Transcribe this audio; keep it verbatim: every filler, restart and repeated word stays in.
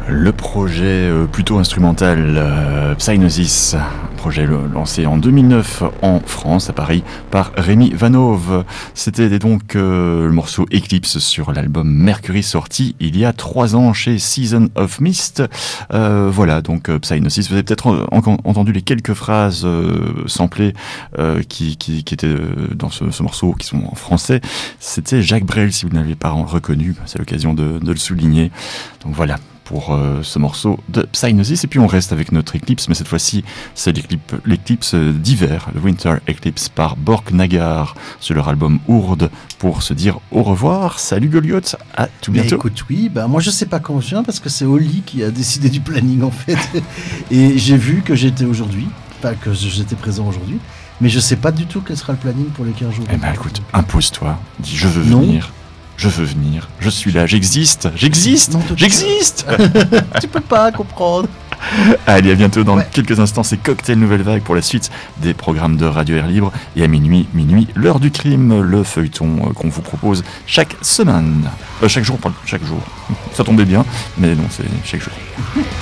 Le projet euh, plutôt instrumental euh, Psygnosis, un projet le- lancé en deux mille neuf en France, à Paris, par Rémi Vanhove. C'était donc euh, le morceau Eclipse sur l'album Mercury, sorti il y a trois ans chez Season of Mist. Euh, voilà, donc euh, Psygnosis. Vous avez peut-être en- en- entendu les quelques phrases euh, samplées euh, qui, qui, qui étaient euh, dans ce, ce morceau, qui sont en français. C'était Jacques Brel, si vous ne l'avez pas reconnu, c'est l'occasion de, de le souligner. Donc voilà pour euh, ce morceau de Psygnosis. Et puis on reste avec notre Eclipse, mais cette fois-ci c'est l'éclipse, l'éclipse d'hiver, le Winter Eclipse par Borg Nagar sur leur album Ourde, pour se dire au revoir. Salut Goliath, à tout Mais bientôt. écoute, oui, bah moi je sais pas quand je viens parce que c'est Oli qui a décidé du planning en fait. Et j'ai vu que j'étais aujourd'hui, pas que j'étais présent aujourd'hui, mais je sais pas du tout quel sera le planning pour les quinze jours. Eh ben écoute, impose-toi, dis je veux Non. venir. Je veux venir, je suis là, j'existe, j'existe, Non, toi, tu- j'existe. Tu peux pas comprendre. Allez, à bientôt. Dans Ouais. quelques instants, c'est Cocktail Nouvelle Vague pour la suite des programmes de Radio Air Libre. Et à minuit, minuit, l'heure du crime, le feuilleton euh, qu'on vous propose chaque semaine. Euh, chaque jour, pardon, chaque jour. Ça tombait bien, mais non, c'est chaque jour.